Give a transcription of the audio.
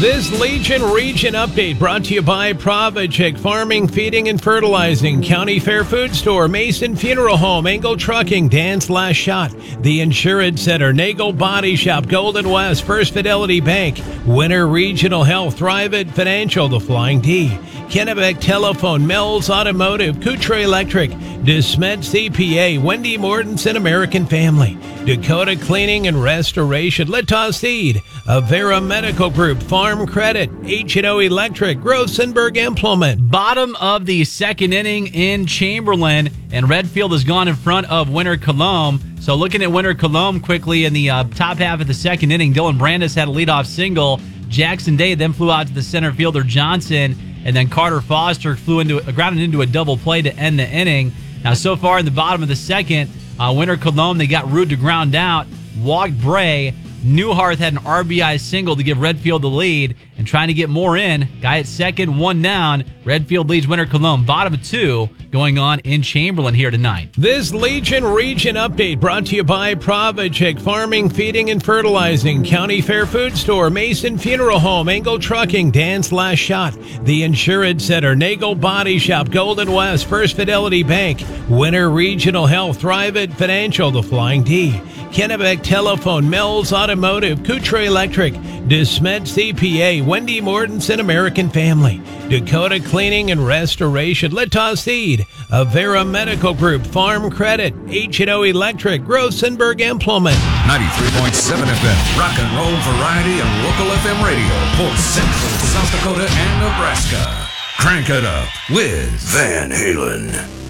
This Legion Region Update brought to you by Provichik Farming, Feeding, and Fertilizing, County Fair Food Store, Mason Funeral Home, Engel Trucking, Dan's Last Shot, The Insurance Center, Nagel Body Shop, Golden West, First Fidelity Bank, Winter Regional Health, Thrivent Financial, The Flying D, Kennebec Telephone, Mel's Automotive, Coutre Electric, DeSmet CPA, Wendy Mortensen American Family, Dakota Cleaning and Restoration, Litos Seed, Avera Medical Group, Farm Credit, H&O Electric, Grossenberg Implement. Bottom of the second inning in Chamberlain, and Redfield has gone in front of Winter Colomb. So looking at Winter Colomb quickly in the top half of the second inning, Dylan Brandis had a leadoff single. Jackson Day then flew out to the center fielder Johnson, and then Carter Foster grounded into a double play to end the inning. Now, so far in the bottom of the second, Winter Colomb, they got Rude to ground out, walked Bray. Newharth had an RBI single to give Redfield the lead, and trying to get more in. Guy at second, one down. Redfield leads Winter Colomb. Bottom of two going on in Chamberlain here tonight. This Legion Region Update brought to you by Provichik Farming, Feeding, and Fertilizing, County Fair Food Store, Mason Funeral Home, Engel Trucking, Dan's Last Shot, The Insurance Center, Nagel Body Shop, Golden West, First Fidelity Bank, Winter Regional Health, Thrivent Financial, The Flying D, Kennebec Telephone, Mel's Automotive, Coutre Electric, DeSmet CPA, Wendy Mortensen American Family, Dakota Cleaning and Restoration, Litos Seed, Avera Medical Group, Farm Credit, H&O Electric, Grossenberg Implement. 93.7 FM, rock and roll variety and local FM radio for Central South Dakota and Nebraska. Crank it up with Van Halen.